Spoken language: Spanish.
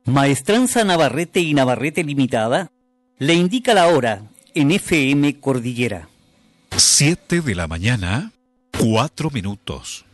Maestranza Navarrete y Navarrete Limitada le indica la hora en FM Cordillera. 7 de la mañana, 4 minutos.